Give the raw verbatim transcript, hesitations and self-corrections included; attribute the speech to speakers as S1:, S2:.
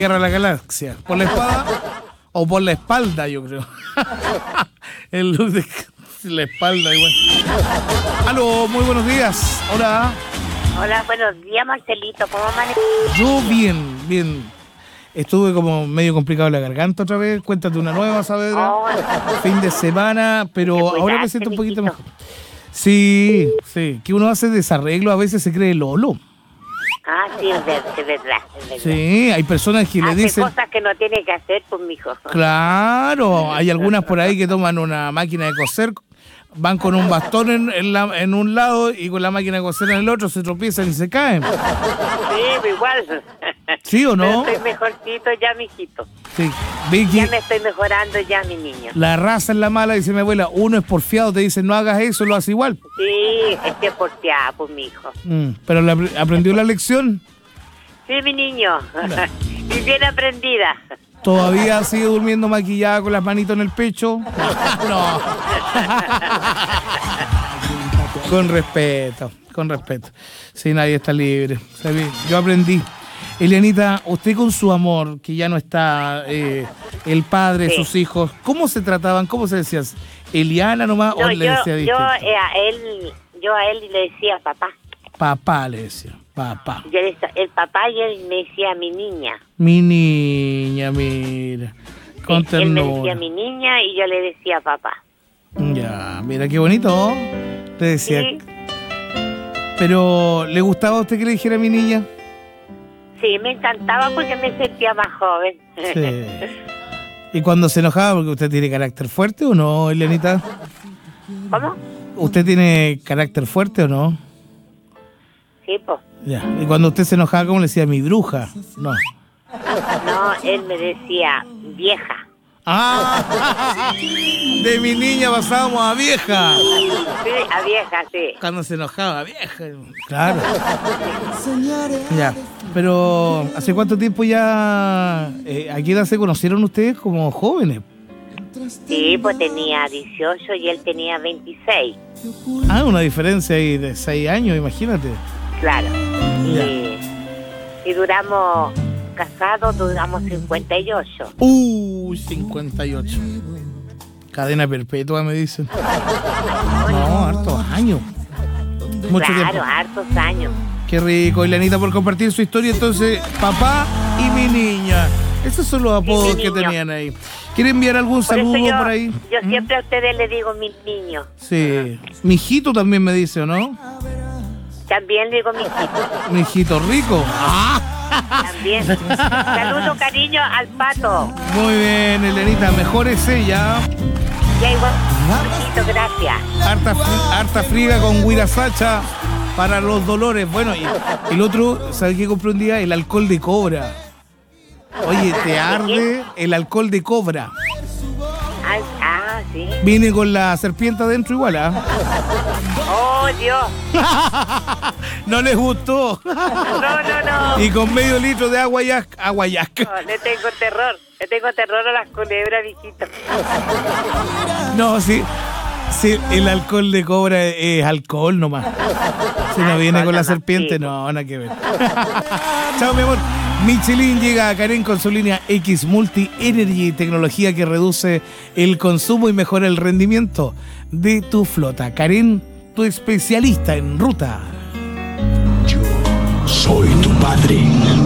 S1: Guerra de la Galaxia. ¿Por la espada o por la espalda, yo creo? El look de la espalda igual. Aló, muy buenos días. Hola.
S2: Hola, buenos días, Marcelito. ¿Cómo amaneces?
S1: Yo bien, bien. Estuve como medio complicado la garganta otra vez. Cuéntate una nueva, Saavedra.
S2: Oh,
S1: Fin de semana, pero
S2: Te cuidaste,
S1: ahora me siento un poquito
S2: mijito.
S1: mejor. Sí, sí. Que uno hace desarreglo, a veces se cree Lolo.
S2: Ah, sí, es verdad, es verdad. Es verdad.
S1: Sí, hay personas que le
S2: Hace
S1: dicen...
S2: cosas que no tiene que hacer, pues, mijo.
S1: Claro, hay algunas por ahí que toman una máquina de coser, van con un bastón en, en, la- en un lado y con la máquina de coser en el otro, se tropiezan y se caen.
S2: Sí, pues igual.
S1: ¿Sí o no?
S2: Pero estoy mejorcito ya, mijito.
S1: Sí. Vicky,
S2: Ya me estoy mejorando ya, mi niño.
S1: la raza es la mala, dice mi abuela. Uno es porfiado, te dice no hagas eso, lo hace igual.
S2: Sí, estoy porteada, pues, mijo.
S1: Mm, pero la- aprendió la lección.
S2: Sí, mi niño. Y bien aprendida.
S1: Todavía sigue durmiendo maquillada con las manitos en el pecho. No. Con respeto, con respeto. Sí, nadie está libre. ¿Sabe? Yo aprendí. Elianita, usted con su amor, que ya no está, eh, el padre,
S2: Sí.
S1: sus hijos, ¿cómo se trataban? ¿Cómo se decían? ¿Eliana nomás
S2: No,
S1: o le
S2: yo,
S1: decía
S2: yo,
S1: distinto?
S2: eh, a él, yo a él le decía papá.
S1: Papá le decía, papá.
S2: Yo le- el papá y él me decía mi niña.
S1: Mi niña, mira. Con
S2: Sí, él me decía
S1: ternura.
S2: mi niña y yo le decía papá.
S1: Ya, mira qué bonito. Le decía.
S2: Sí,
S1: Pero, ¿le gustaba a usted que le dijera a mi niña?
S2: sí, me encantaba porque me sentía más joven.
S1: Sí. ¿Y cuando se enojaba, porque usted tiene carácter fuerte o no, Elianita?
S2: ¿Cómo?
S1: ¿Usted tiene carácter fuerte o no?
S2: Sí, pues.
S1: Ya. ¿Y cuando usted se enojaba, cómo le decía? Mi bruja. No.
S2: No, él me decía vieja.
S1: ¡Ah! De mi niña pasábamos a vieja.
S2: Sí, a vieja, sí.
S1: Cuando se enojaba, vieja. Claro. Ya. Pero, ¿hace cuánto tiempo ya, eh, a qué edad se conocieron ustedes como jóvenes?
S2: Sí, pues tenía dieciocho y él tenía veintiséis.
S1: Ah, una diferencia ahí de seis años, imagínate.
S2: Claro.
S1: Ya.
S2: Y, y duramos, casados, duramos cincuenta y ocho.
S1: Uh, cincuenta y ocho. Cadena perpetua, me dicen. No, hartos años. Mucho
S2: Claro,
S1: tiempo.
S2: hartos años.
S1: Qué rico, Elianita, por compartir su historia. Entonces, papá y mi niña. Esos son los apodos
S2: mi
S1: que
S2: niño.
S1: tenían ahí. ¿Quiere enviar algún
S2: Por
S1: saludo
S2: eso yo,
S1: por ahí?
S2: yo
S1: ¿Mm?
S2: siempre a ustedes les digo mis niños.
S1: Sí. Mi hijito también me dice, ¿o no?
S2: También le digo mis hijos.
S1: Mi hijito rico. ¡Ah!
S2: También. Saludo, cariño, al pato.
S1: Muy bien, Elianita. Mejor es ella.
S2: Ya igual, hijito, gracias.
S1: Harta, fri- harta friga con guirasacha para los dolores. Bueno, y el otro, ¿sabes qué compré un día? El alcohol de cobra. Oye, te arde el alcohol de cobra.
S2: Ah, ah, sí.
S1: Viene con la serpiente adentro igual, ¿ah?
S2: Oh, Dios.
S1: No les gustó.
S2: No, no, no.
S1: Y con medio litro de agua y agua y asca.
S2: No, le tengo terror. Le tengo terror a las culebras, viejito.
S1: No, sí. Sí, el alcohol de cobra es alcohol nomás. Si no viene con la
S2: Alcohol nomás,
S1: serpiente,
S2: sí.
S1: no, nada que ver. Chao, mi amor. Michelin llega a Karen con su línea X Multi Energy, tecnología que reduce el consumo y mejora el rendimiento de tu flota. Karen, tu especialista en ruta.
S3: Yo soy tu padre.